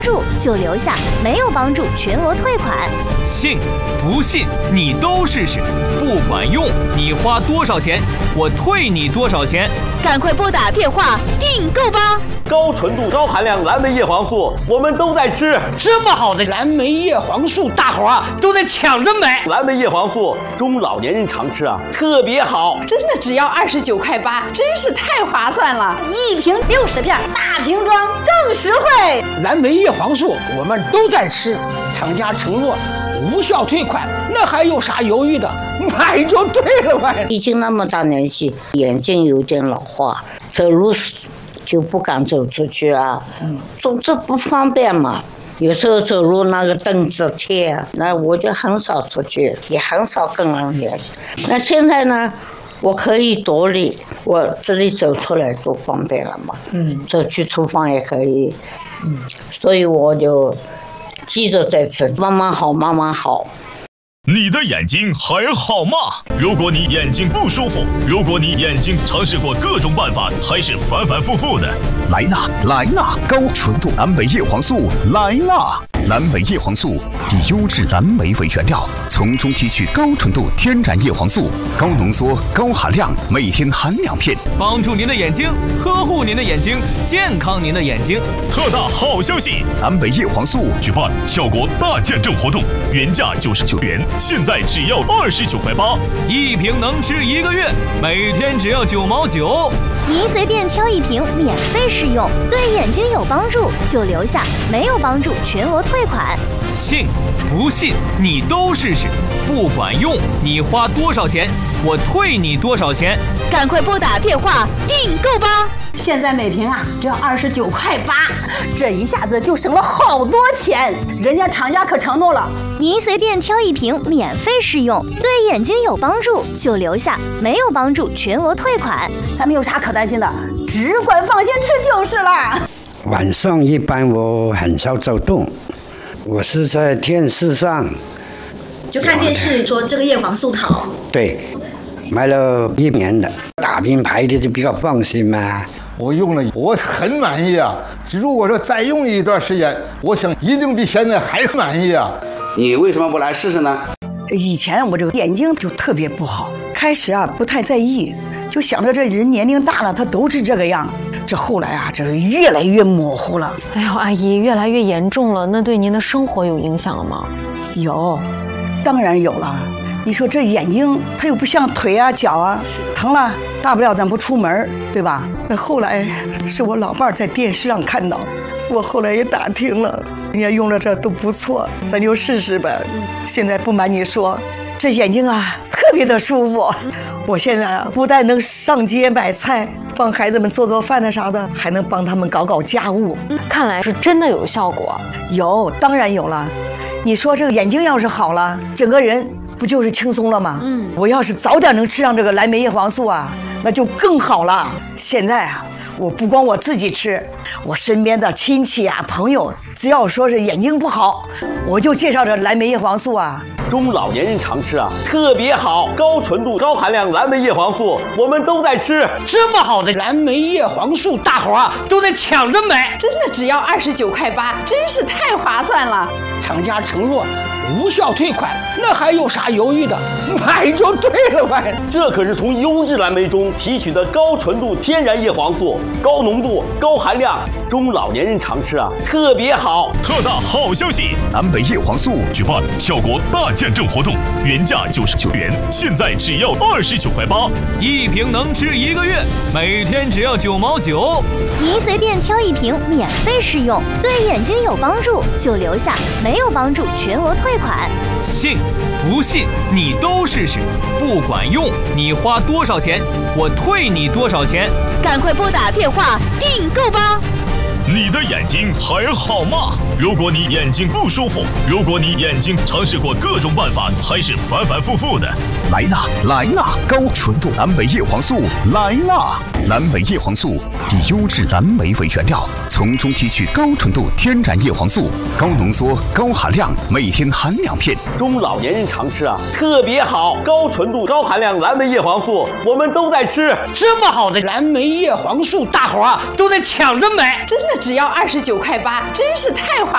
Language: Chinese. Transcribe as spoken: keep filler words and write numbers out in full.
助就留下，没有帮助全额退款。 信不信你都试试，不管用你花多少钱，我退你多少钱。 赶快拨打电话订购吧！ 高纯度、高含量蓝莓叶黄素，我们都在吃。 这么好的蓝莓叶黄素，大伙儿都在抢着买。 蓝莓叶黄素中老年人常吃啊，特别好。 真的只要二十九块八，真是太划算了！一瓶六十片，大瓶装更实惠。 蓝莓叶黄素我们都在吃，厂家承诺无效退款，那还有啥犹豫的？买就对了嘛。 已经那么大年纪，眼睛有点老化，走路就不敢走出去啊，走这不方便嘛。有时候走路那个凳子贴，那我就很少出去，也很少跟人联系。那现在呢，我可以独立，我这里走出来多方便了嘛。嗯，走去厨房也可以。嗯，所以我就记着在吃，慢慢好，慢慢好。 你的眼睛还好吗？如果你眼睛不舒服，如果你眼睛尝试过各种办法，还是反反复复的， 来啦来啦！高纯度蓝莓叶黄素来啦！蓝莓叶黄素以优质蓝莓为原料，从中提取高纯度天然叶黄素，高浓缩、高含量，每天含两片， 帮助您的眼睛，呵护您的眼睛，健康您的眼睛。 特大好消息！ 蓝莓叶黄素举办效果大见证活动，原价九十九元，现在只要二十九块八， 一瓶能吃一个月，每天只要九毛九。 您随便挑一瓶免费试用，对眼睛有帮助就留下，没有帮助全额退款。 信不信你都试试，不管用你花多少钱，我退你多少钱。 赶快拨打电话订购吧！ 现在每瓶啊只要二十九块八，这一下子就省了好多钱。人家厂家可承诺了， 您随便挑一瓶免费试用，对眼睛有帮助就留下，没有帮助全额退款。 咱们有啥可担心的？只管放心吃就是了。 晚上一般我很少走动，我是在电视上就看电视说这个叶黄素好。 对，买了一年的大品牌的就比较放心嘛。 我用了，我很满意啊。如果说再用一段时间，我想一定比现在还满意啊。 你为什么不来试试呢？ 以前我这个眼睛就特别不好，开始啊不太在意，就想着这人年龄大了，他都是这个样。这后来啊，这是越来越模糊了。 哎呦，阿姨，越来越严重了，那对您的生活有影响了吗？ 有，当然有了。你说这眼睛它又不像腿啊脚啊，疼了大不了咱不出门，对吧？那后来是我老伴儿在电视上看到，我后来也打听了，人家用了这都不错，咱就试试呗。现在不瞒你说，这眼睛啊特别的舒服。我现在啊不但能上街买菜，帮孩子们做做饭的啥的，还能帮他们搞搞家务。 看来是真的有效果。 有，当然有了。你说这个眼睛要是好了，整个人不就是轻松了吗？嗯，我要是早点能吃上这个蓝莓叶黄素啊，那就更好了。现在啊，我不光我自己吃，我身边的亲戚啊、朋友，只要说是眼睛不好，我就介绍这蓝莓叶黄素啊。 中老年人常吃啊，特别好。高纯度、高含量蓝莓叶黄素，我们都在吃。 这么好的蓝莓叶黄素，大伙儿都在抢着买。 真的只要二十九块八，真是太划算了。 厂家承诺无效退款，那还有啥犹豫的？买就对了嘛。 这可是从优质蓝莓中提取的高纯度天然叶黄素，高浓度、高含量，中老年人常吃啊，特别好。 特大好消息！ 蓝莓叶黄素举办效果大见证活动，原价九十九元，现在只要二十九块八， 一瓶能吃一个月，每天只要九毛九。 您随便挑一瓶免费试用，对眼睛有帮助就留下，没有帮助全额退款。 信不信你都试试，不管用你花多少钱，我退你多少钱。 赶快拨打电话订购吧！ 你的眼睛还好吗？如果你眼睛不舒服，如果你眼睛尝试过各种办法，还是反反复复的， 来啦来啦！高纯度蓝莓叶黄素来啦！蓝莓叶黄素以优质蓝莓为原料，从中提取高纯度天然叶黄素，高浓缩、高含量，每天含两片， 中老年人常吃啊，特别好。高纯度、高含量蓝莓叶黄素，我们都在吃。 这么好的蓝莓叶黄素，大伙儿都在抢着买。 真的只要二十九块八，真是太划